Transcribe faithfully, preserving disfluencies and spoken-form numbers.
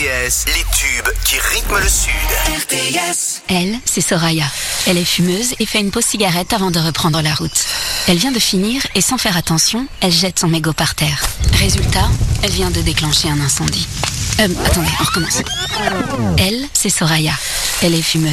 S, les tubes qui rythment le Sud. R T S. Elle, c'est Soraya. Elle est fumeuse et fait une pause cigarette avant de reprendre la route. Elle vient de finir et sans faire attention, elle jette son mégot par terre. Résultat, elle vient de déclencher un incendie. Euh, attendez, on recommence. Elle, c'est Soraya. Elle est fumeuse.